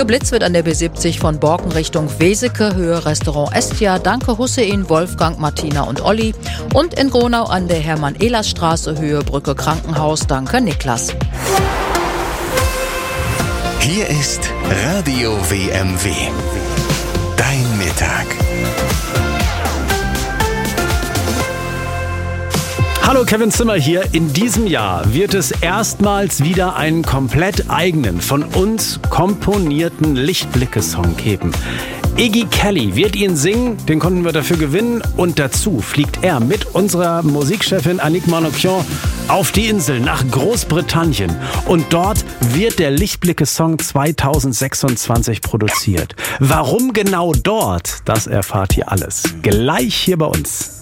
Geblitzt wird an der B70 von Borken Richtung Weseke, Höhe Restaurant Estia. Danke Hussein, Wolfgang, Martina und Olli. Und in Gronau an der Hermann-Ehlers-Straße, Höhe Brücke Krankenhaus. Danke Niklas. Hier ist Radio WMW. Dein Mittag. Hallo, Kevin Zimmer hier. In diesem Jahr wird es erstmals wieder einen komplett eigenen, von uns komponierten Lichtblicke-Song geben. Iggy Kelly wird ihn singen, den konnten wir dafür gewinnen. Und dazu fliegt er mit unserer Musikchefin Annick Manoukian auf die Insel nach Großbritannien. Und dort wird der Lichtblicke-Song 2026 produziert. Warum genau dort, das erfahrt ihr alles gleich hier bei uns.